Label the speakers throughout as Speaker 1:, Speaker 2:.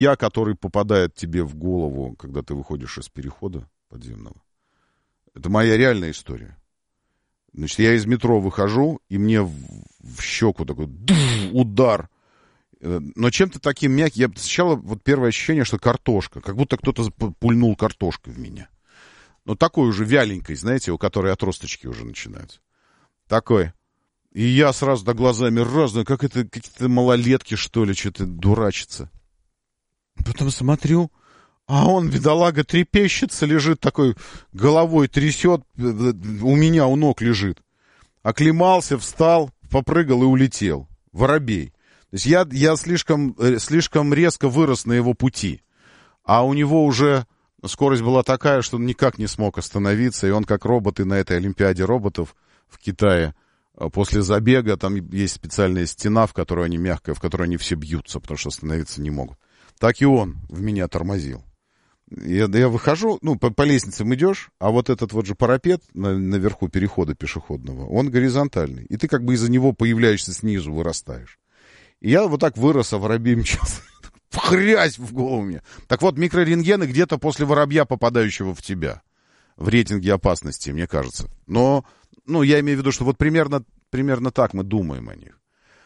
Speaker 1: который попадает тебе в голову, когда ты выходишь из перехода подземного, это моя реальная история. Значит, я из метро выхожу, и мне в щеку такой удар. Но чем-то таким мягким. Сначала вот первое ощущение, что картошка. Как будто кто-то пульнул картошкой в меня. Но такой уже вяленькой, знаете, у которой отросточки уже начинаются. Такой. И я сразу до глазами разные, как это какие-то малолетки, что ли, что-то дурачатся. Потом смотрю, а он, бедолага, трепещется, лежит такой, головой трясет, у меня у ног лежит. Оклемался, встал, попрыгал и улетел. Воробей. То есть я слишком резко вырос на его пути. А у него уже скорость была такая, что он никак не смог остановиться. И он, как роботы на этой Олимпиаде роботов в Китае, после забега, там есть специальная стена, в которой они все бьются, потому что остановиться не могут. Так и он в меня тормозил. Я выхожу, по лестницам идешь, а вот этот вот же парапет наверху перехода пешеходного, он горизонтальный. И ты как бы из-за него появляешься снизу, вырастаешь. И я вот так вырос, а воробей мчался. Хрясь в голову мне. Так вот, микрорентгены где-то после воробья, попадающего в тебя. В рейтинге опасности, мне кажется. Но, я имею в виду, что вот примерно так мы думаем о них.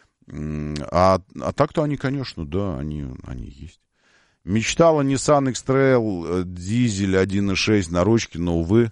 Speaker 1: А так-то они, конечно, да, они есть. Мечтала Nissan X-Trail дизель 1.6 на ручке, но, увы,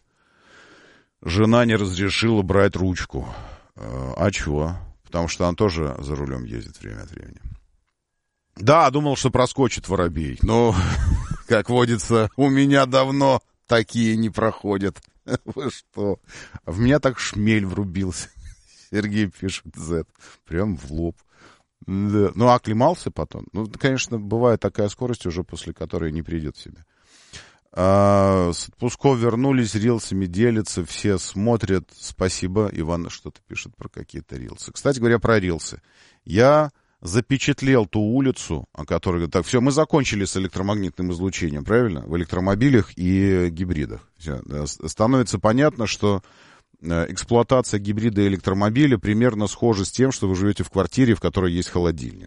Speaker 1: жена не разрешила брать ручку. А чего? Потому что он тоже за рулем ездит время от времени. Да, думал, что проскочит воробей. Но, как водится, у меня давно такие не проходят. Вы что? В меня так шмель врубился. Сергей пишет Z. Прям в лоб. Да. Оклемался потом. Конечно, бывает такая скорость, уже после которой не придет в себя. С отпусков вернулись, рилсами делятся, все смотрят. Спасибо. Иван что-то пишет про какие-то рилсы. Кстати говоря, про рилсы. Я запечатлел ту улицу, о которой... Так, все, мы закончили с электромагнитным излучением, правильно? В электромобилях и гибридах. Все. Становится понятно, что эксплуатация гибрида и электромобиля примерно схожа с тем, что вы живете в квартире, в которой есть холодильник.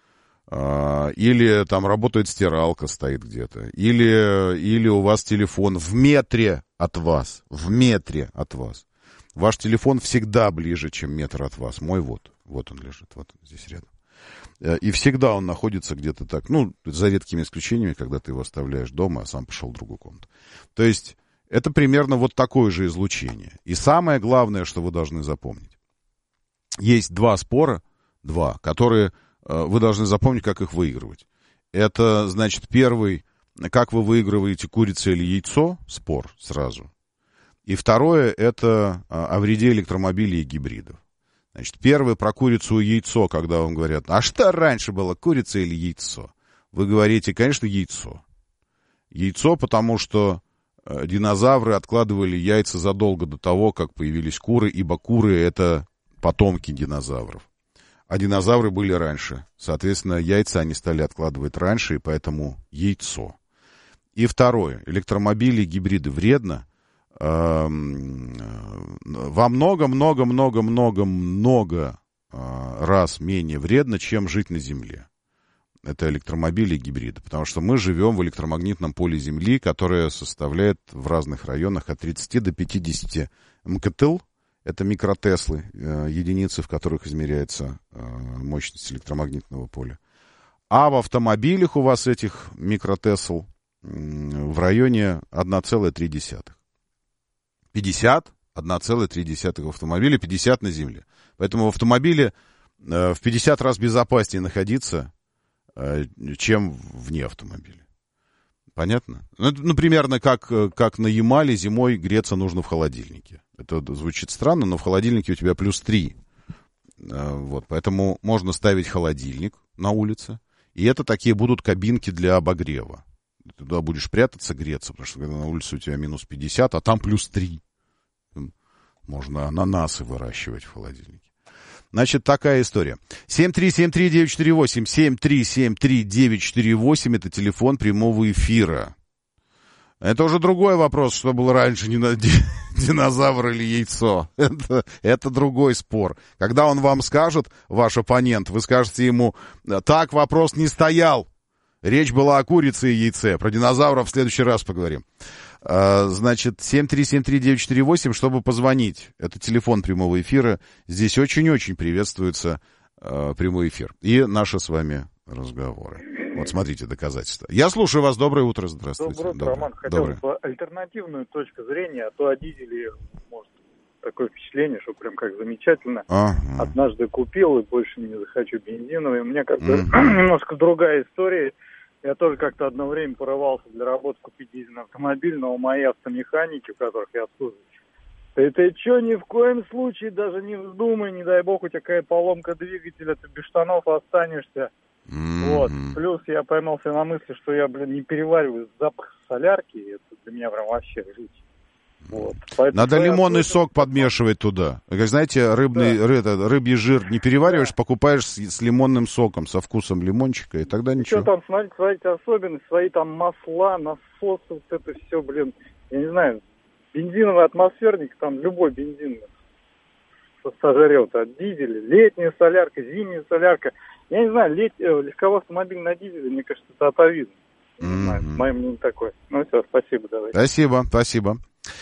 Speaker 1: Или там работает стиралка, стоит где-то. Или у вас телефон в метре от вас. В метре от вас. Ваш телефон всегда ближе, чем метр от вас. Мой вот он лежит, вот он здесь рядом. И всегда он находится где-то так, за редкими исключениями, когда ты его оставляешь дома, а сам пошел в другую комнату. То есть это примерно вот такое же излучение. И самое главное, что вы должны запомнить. Есть два спора, которые вы должны запомнить, как их выигрывать. Это, значит, первый, как вы выигрываете курицу или яйцо, спор сразу. И второе, это о вреде электромобилей и гибридов. Значит, первый про курицу и яйцо, когда вам говорят, а что раньше было, курица или яйцо? Вы говорите, конечно, яйцо. Яйцо, потому что динозавры откладывали яйца задолго до того, как появились куры, ибо куры — это потомки динозавров. А динозавры были раньше. Соответственно, яйца они стали откладывать раньше, и поэтому яйцо. И второе. Электромобили и гибриды вредно. Во много-много-много-много-много раз менее вредно, чем жить на Земле. Это электромобили и гибриды. Потому что мы живем в электромагнитном поле Земли, которое составляет в разных районах от 30 до 50 МКТЛ. Это микротеслы, единицы, в которых измеряется мощность электромагнитного поля. А в автомобилях у вас этих микротесл в районе 1,3. 50, 1,3 в автомобиле, 50 на земле. Поэтому в автомобиле в 50 раз безопаснее находиться, чем вне автомобиля. Понятно? Примерно как на Ямале зимой греться нужно в холодильнике. Это звучит странно, но в холодильнике у тебя +3. Поэтому можно ставить холодильник на улице. И это такие будут кабинки для обогрева. Ты туда будешь прятаться, греться, потому что когда на улице у тебя -50, а там +3. Можно ананасы выращивать в холодильнике. Значит, такая история. 7373948, 7373948, это телефон прямого эфира. Это уже другой вопрос, что было раньше, динозавр или яйцо. Это другой спор. Когда он вам скажет, ваш оппонент, вы скажете ему, так вопрос не стоял. Речь была о курице и яйце. Про динозавров в следующий раз поговорим. Значит, 7373948, чтобы позвонить. Это телефон прямого эфира. Здесь очень-очень приветствуется прямой эфир. И наши с вами разговоры. Вот смотрите доказательства. Я слушаю вас. Доброе утро. Здравствуйте.
Speaker 2: Доброе утро, Роман. Хотел бы альтернативную точку зрения, а то о дизеле, может, такое впечатление, что прям как замечательно. Однажды купил и больше не захочу бензиновый. У меня как-то немножко другая история. Я тоже как-то одно время порывался для работы купить дизельный автомобиль, но мои автомеханики, в которых я обслуживаю, ты что, ни в коем случае даже не вздумай, не дай бог, у тебя какая поломка двигателя, ты без штанов останешься. Вот. Плюс я поймался на мысли, что я, не перевариваю запах солярки, это для меня прям вообще жуть. Вот.
Speaker 1: Надо лимонный сок подмешивать туда. Как знаете, рыбий жир не перевариваешь, покупаешь с лимонным соком, со вкусом лимончика, и тогда ничего.
Speaker 2: Что там, смотрите, особенности, свои там масла, насосы, вот это все, я не знаю, бензиновый атмосферник, там любой бензин сожрет от дизеля, летняя солярка, зимняя солярка. Я не знаю, легковой автомобиль на дизеле, мне кажется, это атовизм. Не знаю, мое мнение такое. Ну все, спасибо, давайте.
Speaker 1: Спасибо.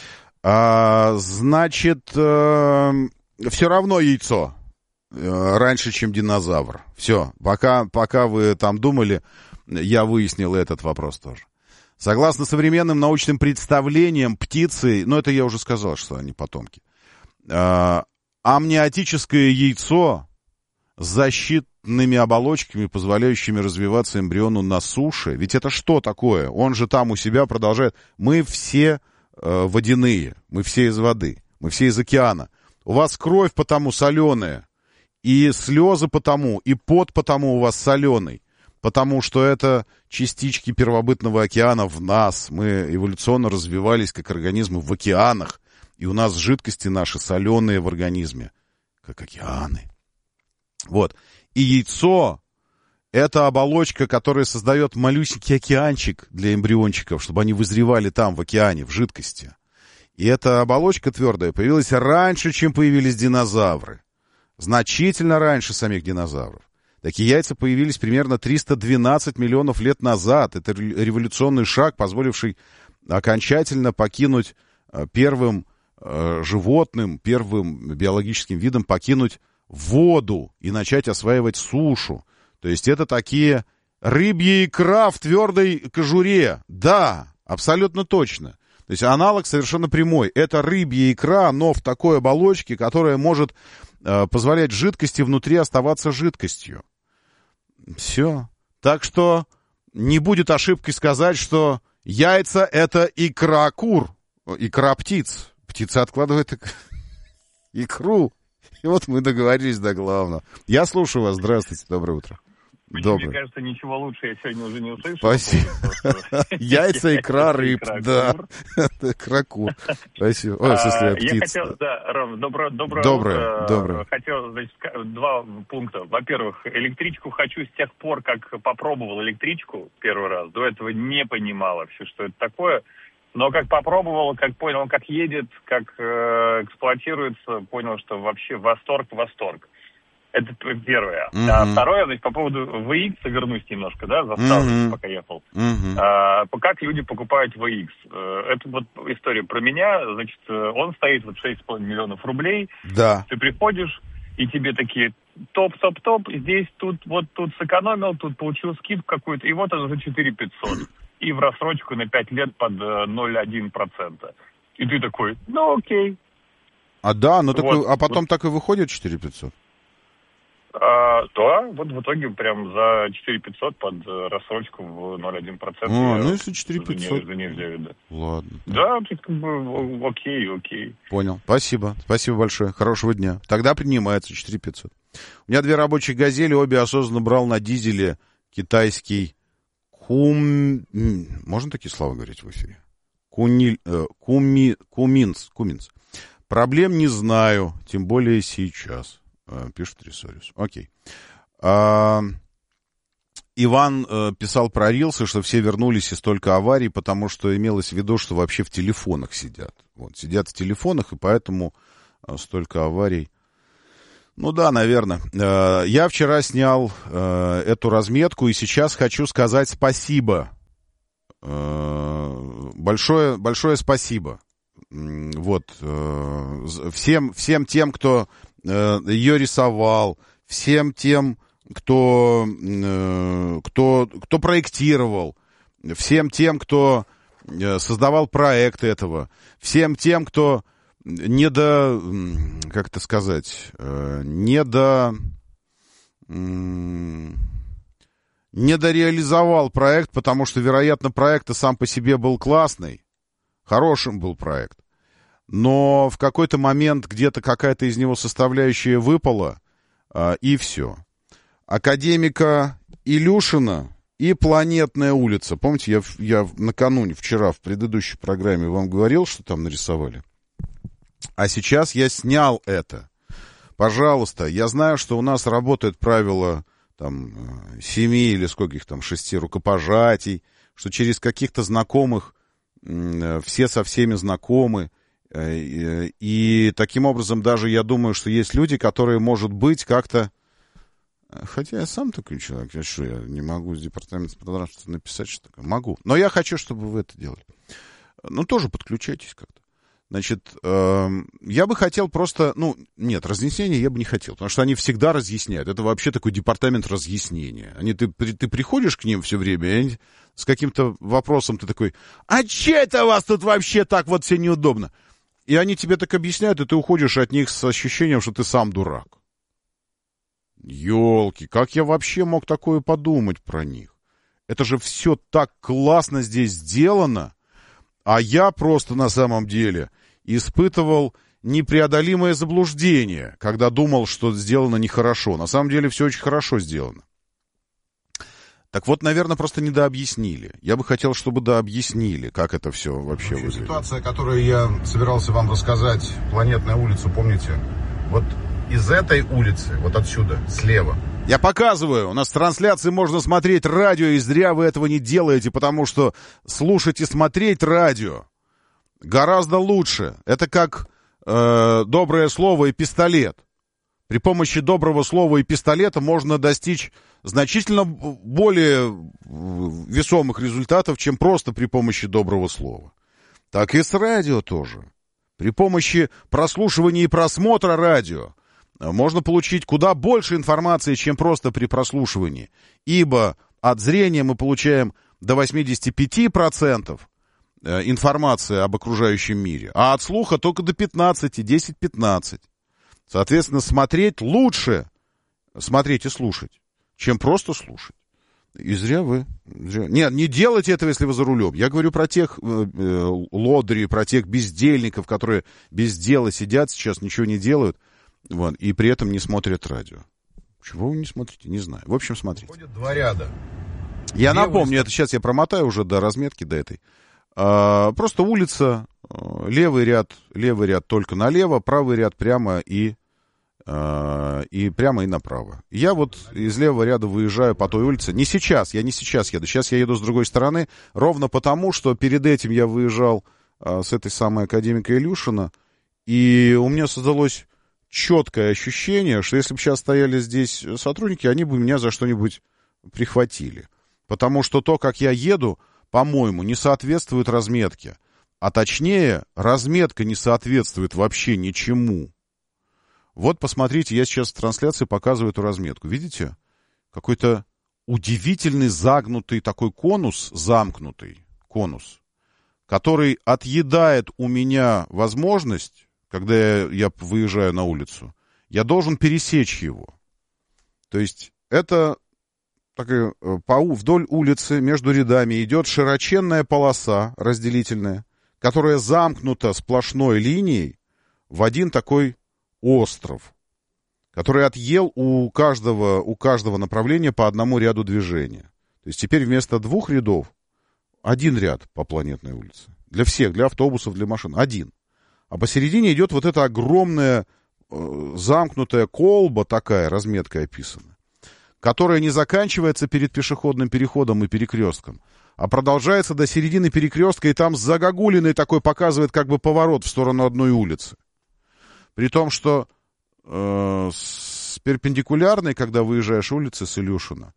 Speaker 1: Значит, все равно яйцо раньше, чем динозавр. Все, пока вы там думали, я выяснил этот вопрос тоже. Согласно современным научным представлениям, птицы, это я уже сказал, что они потомки, амниотическое яйцо с защитными оболочками, позволяющими развиваться эмбриону на суше. Ведь это что такое? Он же там у себя продолжает. Мы все водяные, мы все из воды, мы все из океана. У вас кровь потому соленая, и слезы потому, и пот потому у вас соленый, потому что это частички первобытного океана в нас. Мы эволюционно развивались как организмы в океанах, и у нас жидкости наши соленые в организме, как океаны. Вот. И яйцо — это оболочка, которая создает малюсенький океанчик для эмбриончиков, чтобы они вызревали там, в океане, в жидкости. И эта оболочка твердая появилась раньше, чем появились динозавры. Значительно раньше самих динозавров. Такие яйца появились примерно 312 миллионов лет назад. Это революционный шаг, позволивший окончательно покинуть первым животным, первым биологическим видом покинуть воду и начать осваивать сушу. То есть это такие рыбья икра в твердой кожуре. Да, абсолютно точно. То есть аналог совершенно прямой. Это рыбья икра, но в такой оболочке, которая может позволять жидкости внутри оставаться жидкостью. Все. Так что не будет ошибкой сказать, что яйца — это икра кур, икра птиц. Птица откладывает икру. И вот мы договорились до главного. Я слушаю вас. Здравствуйте. Доброе утро.
Speaker 3: Мне кажется, ничего лучше я сегодня уже не услышал.
Speaker 1: Спасибо. Яйца, икра, рыб, да. Икра, кур. Спасибо. Ой, в смысле, птица.
Speaker 3: Я хотел, Ром, доброе утро. Хотел, значит, два пункта. Во-первых, электричку хочу с тех пор, как попробовал электричку первый раз. До этого не понимал вообще, что это такое. Но как попробовал, как понял, как едет, как эксплуатируется, понял, что вообще восторг. Это первое. А второе, значит, по поводу VX, вернусь немножко, заставочку, пока ехал. Как люди покупают VX? Это вот история про меня. Значит, он стоит 6,5 миллионов рублей.
Speaker 1: Да.
Speaker 3: Ты приходишь, и тебе такие топ, здесь, тут сэкономил, тут получил скидку какую-то, и вот он уже 4 500. И в рассрочку на 5 лет под 0,1%. И ты такой, окей.
Speaker 1: А потом так и выходит 4 500?
Speaker 3: Да, вот в итоге прям за 4 500 под рассрочку в 0,1%.
Speaker 1: Если 4 500.
Speaker 3: Да.
Speaker 1: Ладно.
Speaker 3: Да, как бы окей.
Speaker 1: Понял. Спасибо большое. Хорошего дня. Тогда принимается 4 500. У меня 2 рабочие «Газели», обе осознанно брал на дизеле китайский Можно такие слова говорить в эфире? Куминс. Проблем не знаю, тем более сейчас. Пишет Ресориус. Окей. Иван писал про рилсы, что все вернулись и столько аварий, потому что имелось в виду, что вообще в телефонах сидят. Вот, сидят в телефонах, и поэтому столько аварий. Ну да, наверное. Я вчера снял эту разметку, и сейчас хочу сказать спасибо. Большое, большое спасибо. Вот. Всем тем, кто ее рисовал, всем тем, кто проектировал, всем тем, кто создавал проект этого, всем тем, кто как это сказать, не дореализовал проект, потому что, вероятно, проект сам по себе был классный, хорошим был проект, но в какой-то момент где-то какая-то из него составляющая выпала, и все. Академика Илюшина и Планетная улица. Помните, я накануне, вчера в предыдущей программе вам говорил, что там нарисовали? А сейчас я снял это. Пожалуйста, я знаю, что у нас работает правило там 7 или скольких там 6 рукопожатий, что через каких-то знакомых все со всеми знакомы. И таким образом даже я думаю, что есть люди, которые, может быть, как-то... Хотя я сам такой человек, я не могу с департамента продажи написать, что такое? Могу. Но я хочу, чтобы вы это делали. Ну, тоже подключайтесь как-то. Значит, я бы хотел просто... нет, разъяснения я бы не хотел, потому что они всегда разъясняют. Это вообще такой департамент разъяснения. Ты приходишь к ним все время, и они с каким-то вопросом ты такой, а че это у вас тут вообще так вот все неудобно? И они тебе так объясняют, и ты уходишь от них с ощущением, что ты сам дурак. Ёлки, как я вообще мог такое подумать про них? Это же все так классно здесь сделано, а я просто на самом деле испытывал непреодолимое заблуждение, когда думал, что сделано нехорошо. На самом деле все очень хорошо сделано. Так вот, наверное, просто недообъяснили. Я бы хотел, чтобы дообъяснили, как это все вообще выглядит.
Speaker 4: Ситуация, которую я собирался вам рассказать, Планетная улица, помните? Вот из этой улицы, вот отсюда, слева.
Speaker 1: Я показываю, у нас в трансляции можно смотреть радио, и зря вы этого не делаете, потому что слушать и смотреть радио гораздо лучше. Это как доброе слово и пистолет. При помощи доброго слова и пистолета можно достичь значительно более весомых результатов, чем просто при помощи доброго слова. Так и с радио тоже. При помощи прослушивания и просмотра радио можно получить куда больше информации, чем просто при прослушивании. Ибо от зрения мы получаем до 85% информации об окружающем мире, а от слуха только до 15, 10-15. Соответственно, смотреть лучше, смотреть и слушать, чем просто слушать. И зря вы... Нет, не делайте этого, если вы за рулем. Я говорю про тех лодырей, про тех бездельников, которые без дела сидят сейчас, ничего не делают, вот, и при этом не смотрят радио. Чего вы не смотрите? Не знаю. В общем, смотрите.
Speaker 4: Ходят два ряда.
Speaker 1: Я напомню, это сейчас я промотаю уже до разметки, до этой. Просто улица, левый ряд только налево, правый ряд прямо и прямо и направо. Я вот из левого ряда выезжаю по той улице. Не сейчас, я не сейчас еду. Сейчас я еду с другой стороны, ровно потому, что перед этим я выезжал с этой самой Академика Илюшина, и у меня создалось четкое ощущение, что если бы сейчас стояли здесь сотрудники, они бы меня за что-нибудь прихватили. Потому что то, как я еду, по-моему, не соответствует разметке. А точнее, разметка не соответствует вообще ничему. Вот, посмотрите, я сейчас в трансляции показываю эту разметку. Видите? Какой-то удивительный загнутый такой конус, замкнутый конус, который отъедает у меня возможность, когда я выезжаю на улицу, я должен пересечь его. То есть это такая, вдоль улицы между рядами идет широченная полоса разделительная, которая замкнута сплошной линией в один такой остров, который отъел у каждого направления по одному ряду движения. То есть теперь вместо 2 рядов один ряд по Планетной улице. Для всех, для автобусов, для машин. Один. А посередине идет вот эта огромная замкнутая колба, такая разметка описана, которая не заканчивается перед пешеходным переходом и перекрестком, а продолжается до середины перекрестка, и там с загогулиной такой показывает как бы поворот в сторону одной улицы. При том, что с перпендикулярной, когда выезжаешь улицы с Илюшина,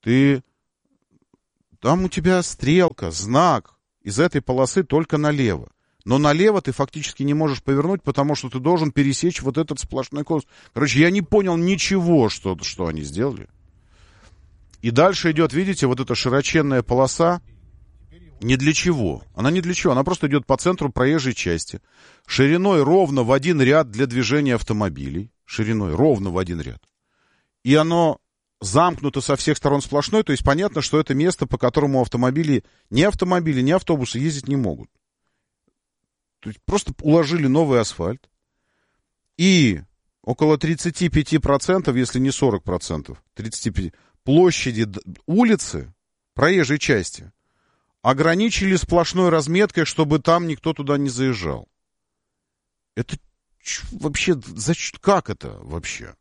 Speaker 1: там у тебя стрелка, знак из этой полосы только налево. Но налево ты фактически не можешь повернуть, потому что ты должен пересечь вот этот сплошной курс. Короче, я не понял ничего, что они сделали. И дальше идет, видите, вот эта широченная полоса. Ни для чего. Она ни для чего. Она просто идет по центру проезжей части. Шириной ровно в один ряд для движения автомобилей. Шириной ровно в один ряд. И оно замкнуто со всех сторон сплошной. То есть понятно, что это место, по которому автомобили, ни автобусы ездить не могут. То есть просто уложили новый асфальт. И около 35%, если не 40%, 35% площади улицы, проезжей части, ограничили сплошной разметкой, чтобы там никто туда не заезжал. Это вообще... Как это вообще?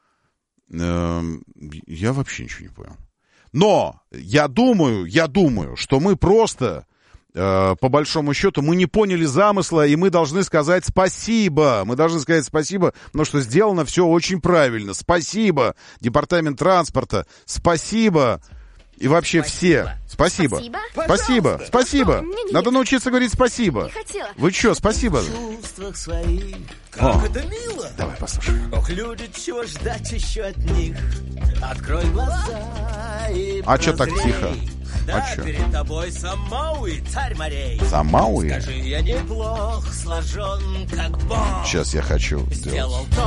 Speaker 1: Я вообще ничего не понял. Но я думаю, что мы просто... по большому счету, мы не поняли замысла, и мы должны сказать спасибо. Мы должны сказать спасибо, потому что сделано все очень правильно. Спасибо, Департамент транспорта. Спасибо. И вообще все. Спасибо. Спасибо. Спасибо. Надо научиться говорить спасибо.
Speaker 5: Не хотела.
Speaker 1: Вы что, спасибо?
Speaker 6: Как это мило.
Speaker 1: Давай послушаем.
Speaker 6: Ох, люди, чего ждать еще от них? Открой глаза и
Speaker 1: А что так тихо?
Speaker 6: Да,
Speaker 1: А чё?
Speaker 6: перед тобой Самауи, царь морей.
Speaker 1: Самауи?
Speaker 6: Скажи, я неплох сложен, как Бог.
Speaker 1: Сейчас я хочу сделать.
Speaker 6: Сделал то,